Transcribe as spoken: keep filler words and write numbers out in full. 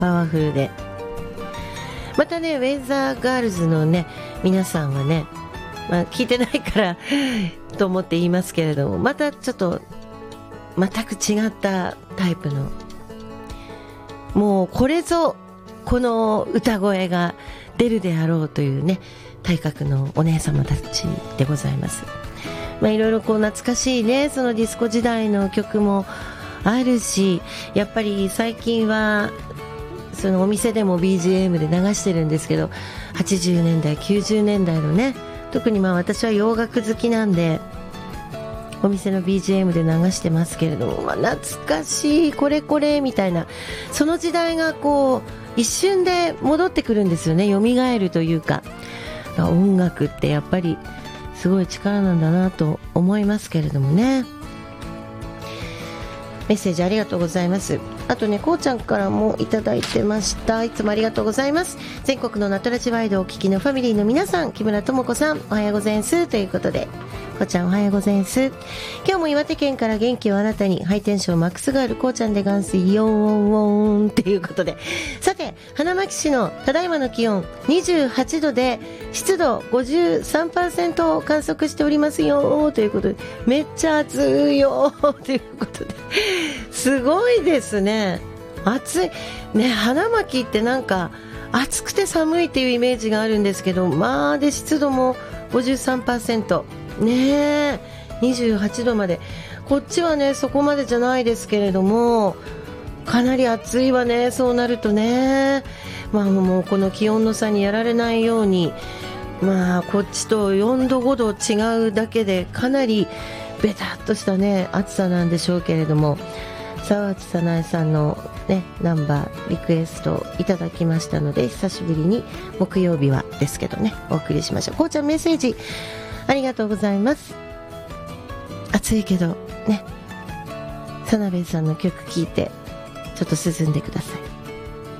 パワフルで、またねウェザーガールズのね皆さんはね、まあ、聞いてないからと思って言いますけれども、またちょっと全く違ったタイプの、もうこれぞこの歌声が出るであろうというね体格のお姉様たちでございます。まあいろいろこう懐かしいねそのディスコ時代の曲もあるし、やっぱり最近はそのお店でも ビージーエム で流してるんですけど、はちじゅうねんだいきゅうじゅうねんだいのね、特にまあ私は洋楽好きなんでお店の ビージーエム で流してますけれども、まあ、懐かしいこれこれみたいな、その時代がこう一瞬で戻ってくるんですよね、蘇るというか。音楽ってやっぱりすごい力なんだなと思いますけれどもね。メッセージありがとうございます。あとねこうちゃんからもいただいてました。いつもありがとうございます。全国のナトラジワイドをお聞きのファミリーの皆さん、木村智子さんおはようございますということで、こうちゃんおはようございます。今日も岩手県から元気をあなたに、ハイテンションマックスガールこうちゃんで元帥ヨーンウォーンということで、さて花巻市のただいまの気温にじゅうはちどで湿度 ごじゅうさんパーセント を観測しておりますよということで、めっちゃ暑いよということですごいですね。暑いね。花巻ってなんか暑くて寒いっていうイメージがあるんですけど、まあで湿度も ごじゅうさんパーセント ねえ、にじゅうはちどまで、こっちはねそこまでじゃないですけれどもかなり暑いわね。そうなるとね、まあもうこの気温の差にやられないように、まあこっちとよんどごど違うだけでかなりベタっとしたね暑さなんでしょうけれども、沢内さなえさんのねナンバーリクエストいただきましたので、久しぶりに木曜日はですけどねお送りしましょう。こうちゃんメッセージありがとうございます。暑いけどね、サナベイさんの曲聴いてちょっと涼んでください。